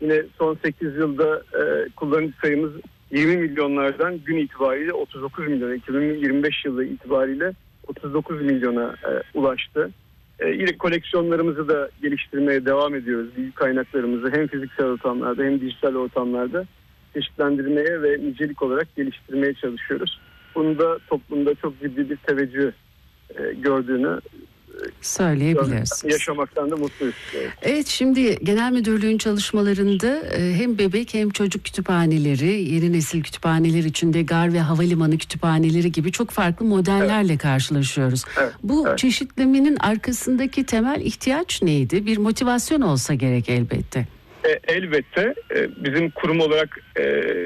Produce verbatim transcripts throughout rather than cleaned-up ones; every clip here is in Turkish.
Yine son sekiz yılda e, kullanıcı sayımız yirmi milyonlardan gün itibariyle otuz dokuz milyon, iki bin yirmi beş yılı itibariyle otuz dokuz milyona e, ulaştı. E, yine koleksiyonlarımızı da geliştirmeye devam ediyoruz. Bilgi kaynaklarımızı hem fiziksel ortamlarda hem dijital ortamlarda çeşitlendirmeye ve nicelik olarak geliştirmeye çalışıyoruz. Bunu da toplumda çok ciddi bir teveccüh e, gördüğünü söyleyebiliriz. Yaşamaktan da mutluyuz. Evet. Evet, şimdi genel müdürlüğün çalışmalarında hem bebek hem çocuk kütüphaneleri, yeni nesil kütüphaneler içinde gar ve havalimanı kütüphaneleri gibi çok farklı modellerle evet. karşılaşıyoruz. Evet. Bu evet. çeşitlemenin arkasındaki temel ihtiyaç neydi? Bir motivasyon olsa gerek elbette. E, elbette e, bizim kurum olarak e,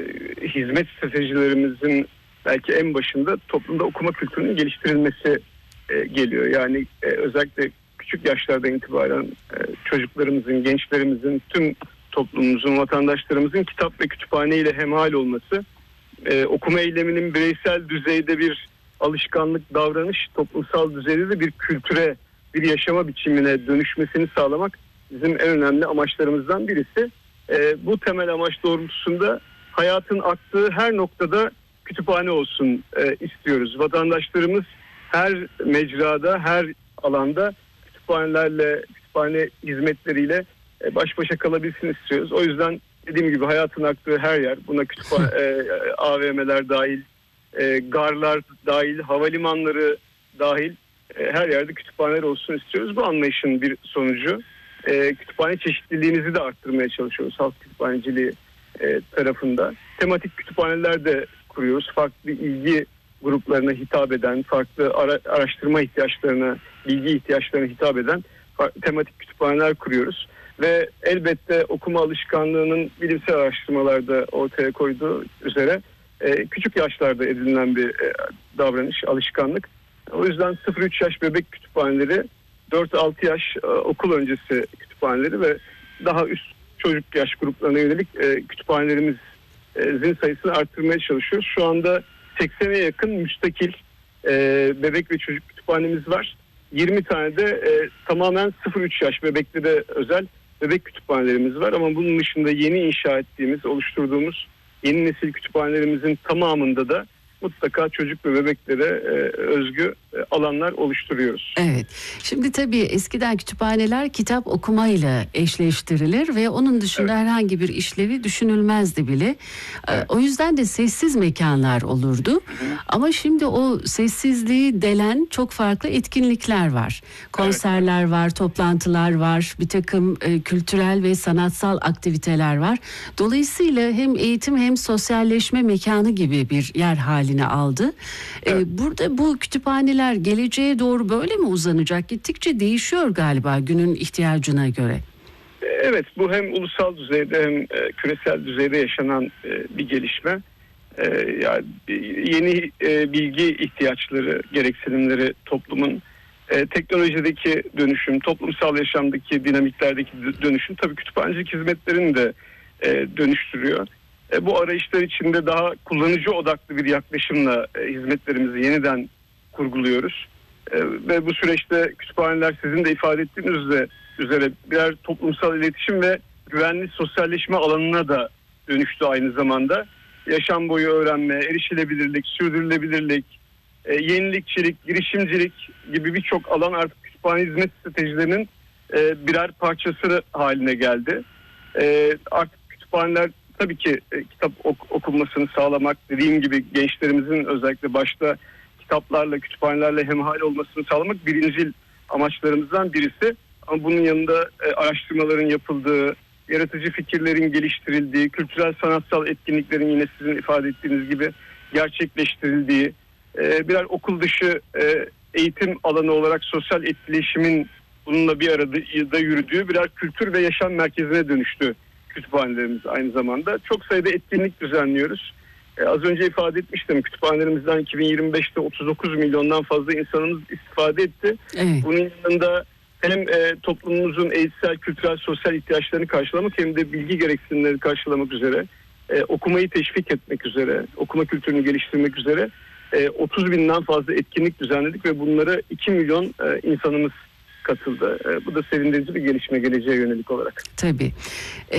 hizmet stratejilerimizin belki en başında toplumda okuma kültürünün geliştirilmesi e, geliyor. Yani e, özellikle küçük yaşlardan itibaren e, çocuklarımızın, gençlerimizin, tüm toplumumuzun, vatandaşlarımızın kitap ve kütüphane ile hemhal olması, e, okuma eyleminin bireysel düzeyde bir alışkanlık, davranış, toplumsal düzeyde de bir kültüre, bir yaşama biçimine dönüşmesini sağlamak bizim en önemli amaçlarımızdan birisi. E, bu temel amaç doğrultusunda hayatın aktığı her noktada kütüphane olsun e, istiyoruz. Vatandaşlarımız her mecrada, her alanda kütüphanelerle, kütüphane hizmetleriyle e, baş başa kalabilsin istiyoruz. O yüzden dediğim gibi hayatın aktığı her yer, buna kütüphane, e, A V M'ler dahil, e, garlar dahil, havalimanları dahil e, her yerde kütüphaneler olsun istiyoruz. Bu anlayışın bir sonucu. E, kütüphane çeşitliliğimizi de arttırmaya çalışıyoruz halk kütüphaneciliği e, tarafında. Tematik kütüphaneler de kuruyoruz. Farklı ilgi gruplarına hitap eden, farklı ara, araştırma ihtiyaçlarına, bilgi ihtiyaçlarına hitap eden farklı tematik kütüphaneler kuruyoruz. Ve elbette okuma alışkanlığının bilimsel araştırmalarda ortaya koyduğu üzere e, küçük yaşlarda edinilen bir e, davranış, alışkanlık. O yüzden sıfır üç yaş bebek kütüphaneleri, dört altı yaş e, okul öncesi kütüphaneleri ve daha üst çocuk yaş gruplarına yönelik e, kütüphanelerimizin sayısını arttırmaya çalışıyoruz. Şu anda seksene yakın müstakil e, bebek ve çocuk kütüphanemiz var. yirmi tane de e, tamamen sıfır üç yaş bebeklere özel bebek kütüphanelerimiz var. Ama bunun dışında yeni inşa ettiğimiz, oluşturduğumuz yeni nesil kütüphanelerimizin tamamında da mutlaka çocuk ve bebeklere e, özgü e, alanlar oluşturuyoruz. Evet. Şimdi tabii eskiden kütüphaneler kitap okumayla eşleştirilir ve onun dışında evet. herhangi bir işlevi düşünülmezdi bile. Evet. O yüzden de sessiz mekanlar olurdu. Hı-hı. Ama şimdi o sessizliği delen çok farklı etkinlikler var. Konserler evet. var, toplantılar var, bir takım e, kültürel ve sanatsal aktiviteler var. Dolayısıyla hem eğitim hem sosyalleşme mekanı gibi bir yer haline aldı. Evet. Ee, burada bu kütüphaneler geleceğe doğru böyle mi uzanacak? Gittikçe değişiyor galiba günün ihtiyacına göre. Evet, bu hem ulusal düzeyde hem e, küresel düzeyde yaşanan e, bir gelişme. E, yani yeni e, bilgi ihtiyaçları, gereksinimleri toplumun, e, teknolojideki dönüşüm, toplumsal yaşamdaki dinamiklerdeki dönüşüm tabii kütüphanecilik hizmetlerini de e, dönüştürüyor. E, bu arayışlar içinde daha kullanıcı odaklı bir yaklaşımla e, hizmetlerimizi yeniden kurguluyoruz. E, ve bu süreçte kütüphaneler sizin de ifade ettiğiniz üzere, üzere birer toplumsal iletişim ve güvenli sosyalleşme alanına da dönüştü aynı zamanda. Yaşam boyu öğrenme, erişilebilirlik, sürdürülebilirlik, e, yenilikçilik, girişimcilik gibi birçok alan artık kütüphane hizmet stratejilerinin e, birer parçası haline geldi. E, artık kütüphaneler tabii ki e, kitap ok- okunmasını sağlamak, dediğim gibi gençlerimizin özellikle başta kitaplarla, kütüphanelerle hemhal olmasını sağlamak birincil amaçlarımızdan birisi. Ama bunun yanında e, araştırmaların yapıldığı, yaratıcı fikirlerin geliştirildiği, kültürel sanatsal etkinliklerin yine sizin ifade ettiğiniz gibi gerçekleştirildiği, e, birer okul dışı e, eğitim alanı olarak sosyal etkileşimin bununla bir arada yürüdüğü birer kültür ve yaşam merkezine dönüştü kütüphanelerimiz aynı zamanda. Çok sayıda etkinlik düzenliyoruz. Ee, az önce ifade etmiştim, kütüphanelerimizden iki bin yirmi beşte otuz dokuz milyondan fazla insanımız istifade etti. Evet. Bunun yanında hem e, toplumumuzun eğitsel, kültürel, sosyal ihtiyaçlarını karşılamak hem de bilgi gereksinimlerini karşılamak üzere, e, okumayı teşvik etmek üzere, okuma kültürünü geliştirmek üzere e, otuz binden fazla etkinlik düzenledik ve bunlara iki milyon e, insanımız katıldı. E, bu da sevindirici bir gelişme geleceğe yönelik olarak. Tabii.